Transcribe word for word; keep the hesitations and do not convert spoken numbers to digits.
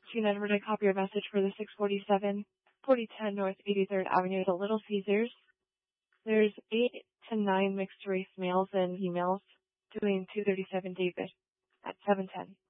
Gene Edward, I copy your message for the six forty-seven, forty ten North eighty-third Avenue, the Little Caesars. There's eight to nine mixed race males and females doing two thirty-seven David at seven ten.